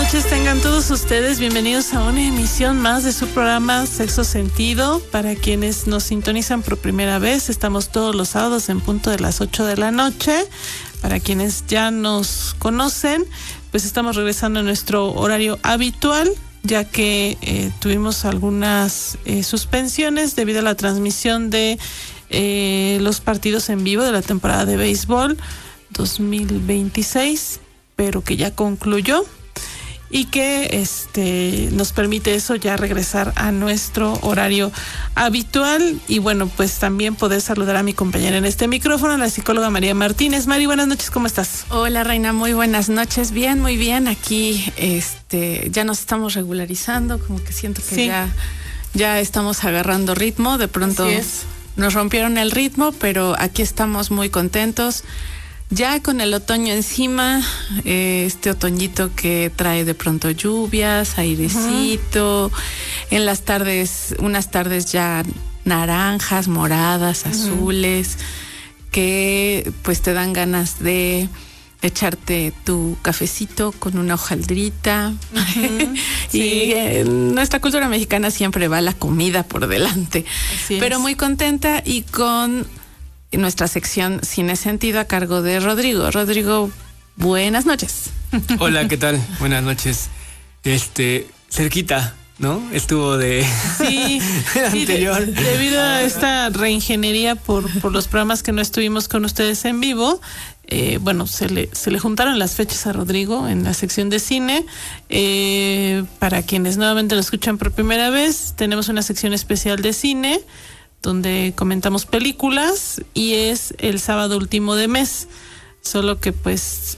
noches tengan todos ustedes, bienvenidos a una emisión más de su programa Sexto Sentido. Para quienes nos sintonizan por primera vez, estamos todos los sábados en punto de las 8 de la noche. Para quienes ya nos conocen, pues estamos regresando a nuestro horario habitual, ya que tuvimos algunas suspensiones debido a la transmisión de los partidos en vivo de la temporada de béisbol 2026, pero que ya concluyó y que nos permite eso ya regresar a nuestro horario habitual. Y bueno, pues también poder saludar a mi compañera en este micrófono, la psicóloga María Martínez. Mari, buenas noches, ¿cómo estás? Hola, Reina, muy buenas noches. Bien, muy bien. Aquí ya nos estamos regularizando, como que siento que sí, ya estamos agarrando ritmo. De pronto nos rompieron el ritmo, pero aquí estamos muy contentos. Ya con el otoño encima, este otoñito que trae de pronto lluvias, airecito, en las tardes, unas tardes ya naranjas, moradas, azules, que pues te dan ganas de echarte tu cafecito con una hojaldrita. Y en nuestra cultura mexicana siempre va la comida por delante. Pero muy contenta y con nuestra sección Cine Sentido a cargo de Rodrigo. Rodrigo, buenas noches. Hola, ¿qué tal? Buenas noches. Cerquita, ¿no? Estuvo de anterior. Debido a esta reingeniería por los programas que no estuvimos con ustedes en vivo, se le juntaron las fechas a Rodrigo en la sección de cine. Para quienes nuevamente lo escuchan por primera vez, tenemos una sección especial de cine donde comentamos películas y es el sábado último de mes. Solo que pues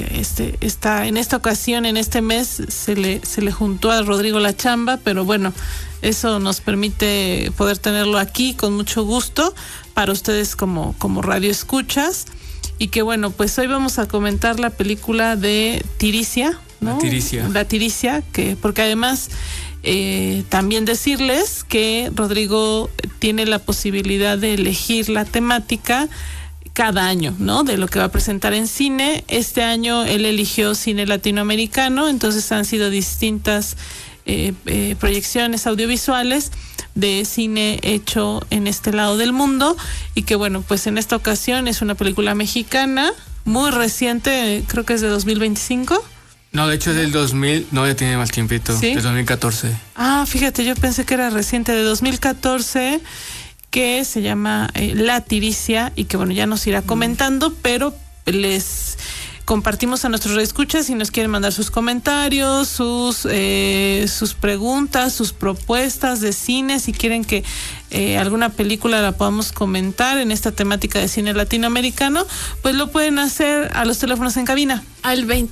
en esta ocasión, en este mes, se le juntó a Rodrigo la chamba, pero bueno, eso nos permite poder tenerlo aquí con mucho gusto para ustedes como radio escuchas. Y que bueno, pues hoy vamos a comentar la película de Tiricia, ¿no? La Tiricia, porque además también decirles que Rodrigo tiene la posibilidad de elegir la temática cada año, ¿no? De lo que va a presentar en cine. Este año él eligió cine latinoamericano, entonces han sido distintas proyecciones audiovisuales de cine hecho en este lado del mundo. Y que bueno, pues en esta ocasión es una película mexicana muy reciente, creo que es de 2025. No, de hecho es del 2000, no, ya tiene más tiempito, ¿sí? De 2014. Ah, fíjate, yo pensé que era reciente, de 2014, que se llama La Tiricia, y que bueno, ya nos irá comentando, pero les compartimos a nuestros reescuchas si nos quieren mandar sus comentarios, sus preguntas, sus propuestas de cine, si quieren que alguna película la podamos comentar en esta temática de cine latinoamericano, pues lo pueden hacer a los teléfonos en cabina. Al